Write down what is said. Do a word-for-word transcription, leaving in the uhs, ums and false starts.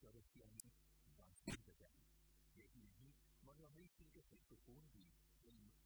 चौरसिया में बांसुरी बजाई। यही नहीं, मनमोहन सिंह के सैक्सोफोन भी फिल्म